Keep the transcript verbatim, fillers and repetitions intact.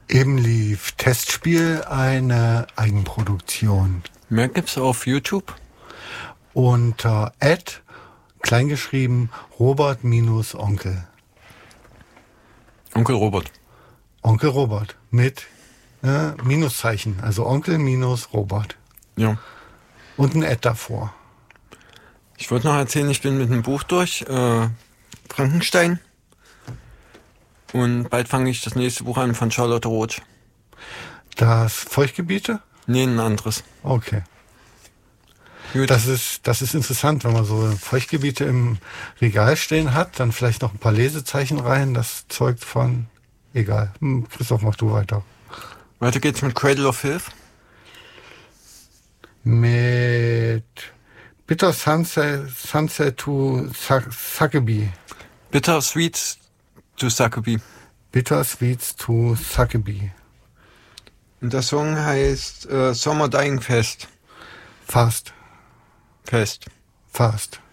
Eben lief Testspiel, eine Eigenproduktion. Mehr gibt's auf YouTube. Unter Ad, kleingeschrieben, Robert minus Onkel. Onkel Robert. Onkel Robert mit äh, Minuszeichen, also Onkel minus Robert. Ja. Und ein Ad davor. Ich wollte noch erzählen, ich bin mit einem Buch durch, äh, Frankenstein. Und bald fange ich das nächste Buch an von Charlotte Roach. Das Feuchtgebiete? Nee, ein anderes. Okay. Gut. Das ist, das ist interessant, wenn man so Feuchtgebiete im Regal stehen hat, dann vielleicht noch ein paar Lesezeichen rein, das zeugt von, egal. Hm, Christoph, mach du weiter. Weiter geht's mit Cradle of Filth. Mit Bitter Sunset, Sunset to Suckeby. Bitter Sweets to Suckeby. Bitter Sweets to Suckeby. Und der Song heißt äh, Summer Dying Fest. Fast. Fest. Fast.